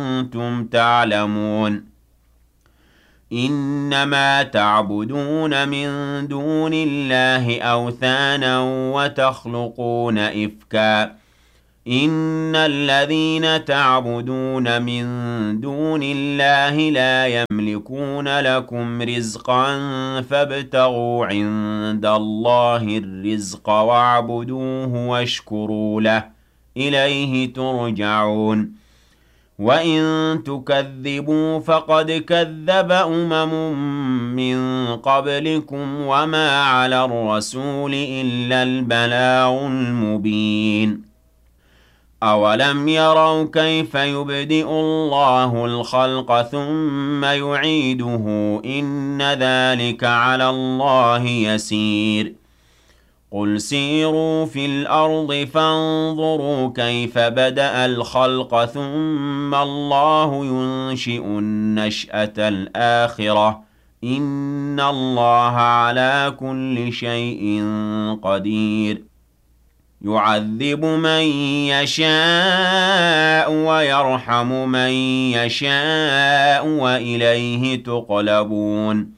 كنتم تعلمون إنما تعبدون من دون الله أوثانا وتخلقون إفكا إن الذين تعبدون من دون الله لا يملكون لكم رزقا فابتغوا عند الله الرزق واعبدوه واشكروا له إليه ترجعون وَإِن تُكَذِّبُوا فَقَدْ كَذَّبَ من قَبْلِكُمْ وَمَا عَلَى الرَّسُولِ إِلَّا الْبَلَاغُ الْمُبِينُ أَوَلَمْ يَرَوْا كَيْفَ يُبْدِئُ اللَّهُ الْخَلْقَ ثُمَّ يُعِيدُهُ إِنَّ ذَلِكَ عَلَى اللَّهِ يَسِيرٌ قُلْ سِيرُوا فِي الْأَرْضِ فَانظُرُوا كَيْفَ بَدَأَ الْخَلْقَ ثُمَّ اللَّهُ يُنشِئُ النَّشْأَةَ الْآخِرَةَ ۚ إِنَّ اللَّهَ عَلَىٰ كُلِّ شَيْءٍ قَدِيرٌ يُعَذِّبُ مَن يَشَاءُ وَيَرْحَمُ مَن يَشَاءُ وَإِلَيْهِ تُقْلَبُونَ